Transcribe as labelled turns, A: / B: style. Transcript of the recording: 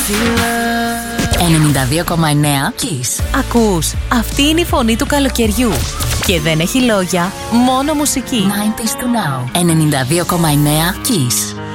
A: 92,9 Kiss.
B: Ακούς, αυτή είναι η φωνή του καλοκαιριού. Και δεν έχει λόγια, μόνο μουσική.
A: 90s to now. 92,9 Kiss.